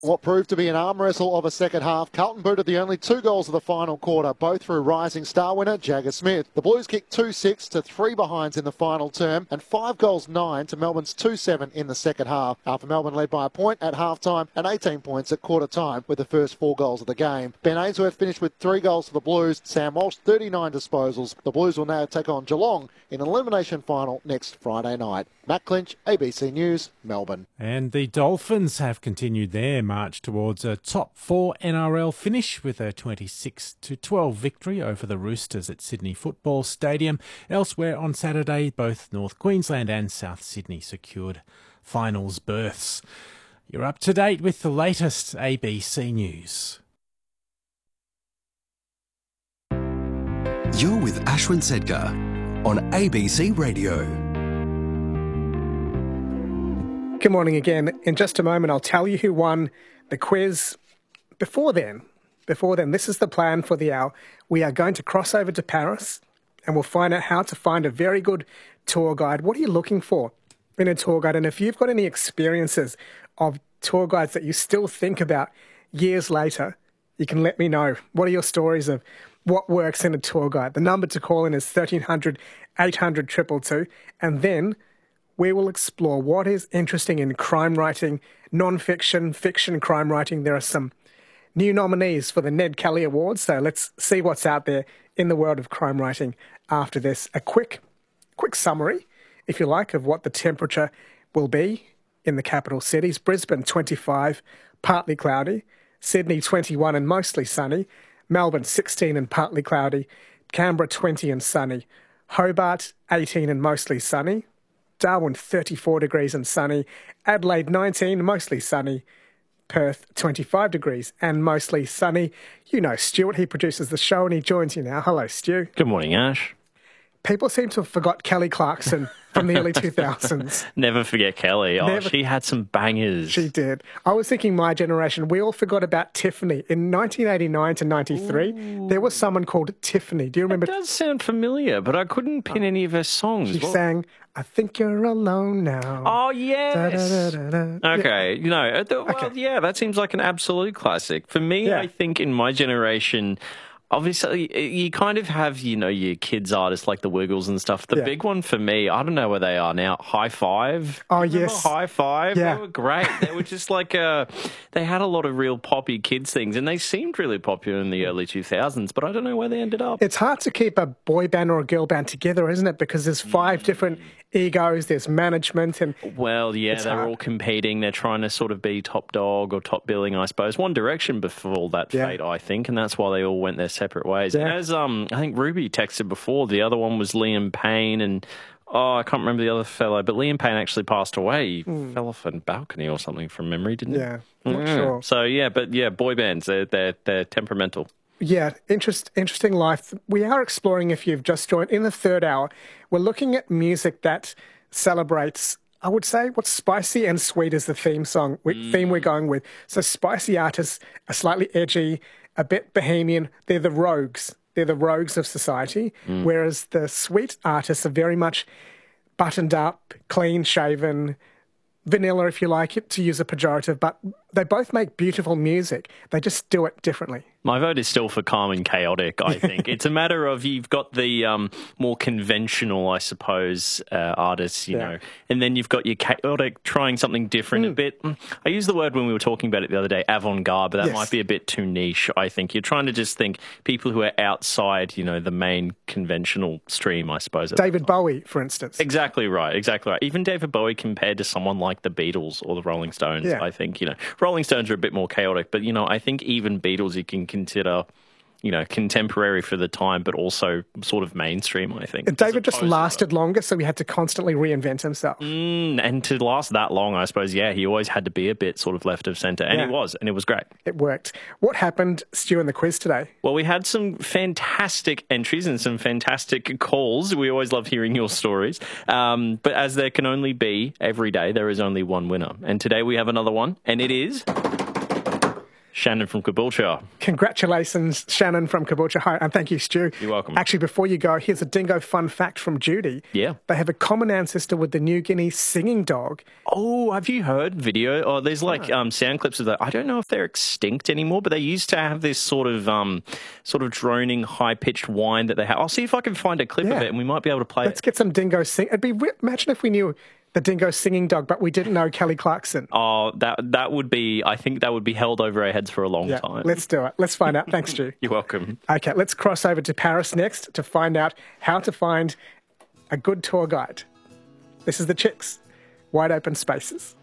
What proved to be an arm wrestle of a second half, Carlton booted the only 2 goals of the final quarter, both through rising star winner Jagger Smith. The Blues kicked 2-6 to 3 behinds in the final term and 5-9 to Melbourne's 2-7 in the second half. After Melbourne led by a point at half-time and 18 points at quarter-time with the first 4 goals of the game. Ben Ainsworth finished with 3 goals for the Blues, Sam Walsh 39 disposals. The Blues will now take on Geelong in an elimination final next Friday night. Matt Clinch, ABC News, Melbourne. And the Dolphins have continued their march towards a top 4 NRL finish with a 26-12 victory over the Roosters at Sydney Football Stadium. Elsewhere on Saturday, both North Queensland and South Sydney secured finals berths. You're up to date with the latest ABC News. You're with Ashwin Sedgar on ABC Radio. Good morning again. In just a moment, I'll tell you who won the quiz. Before then, this is the plan for the hour. We are going to cross over to Paris and we'll find out how to find a very good tour guide. What are you looking for in a tour guide? And if you've got any experiences of tour guides that you still think about years later, you can let me know. What are your stories of what works in a tour guide? The number to call in is 1300 800 222, and then we will explore what is interesting in crime writing, non-fiction, fiction crime writing. There are some new nominees for the Ned Kelly Awards, so let's see what's out there in the world of crime writing after this. A quick summary, if you like, of what the temperature will be in the capital cities. Brisbane, 25, partly cloudy. Sydney, 21 and mostly sunny. Melbourne, 16 and partly cloudy. Canberra, 20 and sunny. Hobart, 18 and mostly sunny. Darwin, 34 degrees and sunny. Adelaide, 19, mostly sunny. Perth, 25 degrees and mostly sunny. You know Stuart, he produces the show and he joins you now. Hello, Stu. Good morning, Ash. People seem to have forgot Kelly Clarkson from the early 2000s. Never forget Kelly. Never. She had some bangers. She did. I was thinking my generation, we all forgot about Tiffany. In 1989 to 93, there was someone called Tiffany. Do you remember? It does sound familiar, but I couldn't pin any of her songs. She sang, I Think You're Alone Now. Oh, yes. Okay. Yeah. You know, yeah, that seems like an absolute classic. For me, I think in my generation, obviously, you kind of have, you know, your kids artists like the Wiggles and stuff. The big one for me, I don't know where they are now, High Five. Oh, yes. High Five? Yeah. They were great. They were just like, they had a lot of real poppy kids things, and they seemed really popular in the early 2000s, but I don't know where they ended up. It's hard to keep a boy band or a girl band together, isn't it? Because there's 5 different egos, there's management, and well, yeah, they're all competing. They're trying to sort of be top dog or top billing, I suppose. One Direction before that fate, I think, and that's why they all went their separate ways. Yeah. As I think Ruby texted before, the other one was Liam Payne, and I can't remember the other fellow, but Liam Payne actually passed away. He fell off a balcony or something from memory, didn't he? Yeah, not sure. So boy bands, they're temperamental. Yeah, interesting life. We are exploring, if you've just joined, in the third hour, we're looking at music that celebrates, I would say, what's spicy and sweet is the theme we're going with. So spicy artists are slightly edgy, a bit bohemian. They're the rogues. They're the rogues of society, whereas the sweet artists are very much buttoned up, clean-shaven, vanilla, if you like it, to use a pejorative, but they both make beautiful music. They just do it differently. My vote is still for calm and chaotic, I think. It's a matter of you've got the more conventional, I suppose, artists, you know, and then you've got your chaotic trying something different a bit. I used the word when we were talking about it the other day, avant-garde, but that might be a bit too niche, I think. You're trying to just think people who are outside, you know, the main conventional stream, I suppose. David Bowie, for instance. Exactly right. Even David Bowie compared to someone like the Beatles or the Rolling Stones, I think, you know, Rolling Stones are a bit more chaotic, but, you know, I think even Beatles you can consider, you know, contemporary for the time, but also sort of mainstream, I think. And David just lasted longer, so he had to constantly reinvent himself. And to last that long, I suppose, he always had to be a bit sort of left of centre, and it was great. It worked. What happened, Stu, in the quiz today? Well, we had some fantastic entries and some fantastic calls. We always love hearing your stories. But as there can only be every day, there is only one winner. And today we have another one, and it is Shannon from Caboolture. Congratulations, Shannon from Caboolture. Hi, and thank you, Stu. You're welcome. Actually, before you go, here's a dingo fun fact from Judy. Yeah. They have a common ancestor with the New Guinea singing dog. Oh, have you heard video? Oh, there's like sound clips of that. I don't know if they're extinct anymore, but they used to have this sort of droning, high-pitched whine that they have. I'll see if I can find a clip of it, and we might be able to play Let's it. get some dingo sing. Imagine if we knew the dingo singing dog, but we didn't know Kelly Clarkson. Oh, that would be. I think that would be held over our heads for a long time. Let's do it. Let's find out. Thanks, Stu. You're welcome. Okay, let's cross over to Paris next to find out how to find a good tour guide. This is the Chicks. Wide Open Spaces.